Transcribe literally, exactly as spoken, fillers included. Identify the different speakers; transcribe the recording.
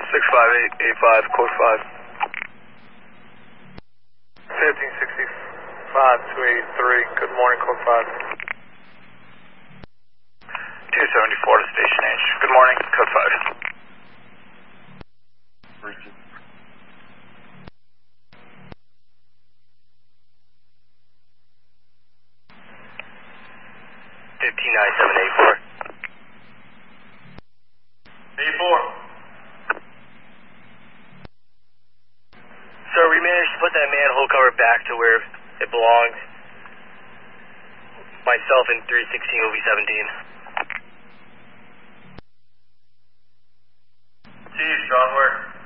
Speaker 1: six five eight eight five, code five. fifteen sixty-five two eighty-three, good morning, code five.
Speaker 2: two seventy-four to Station H, good morning, code five.
Speaker 3: fifteen ninety-seven eighty-four.
Speaker 1: eighty-four.
Speaker 3: Sir, we managed to put that manhole cover back to where it belonged. Myself and three sixteen will be seventeen.
Speaker 1: See you, Sean, where?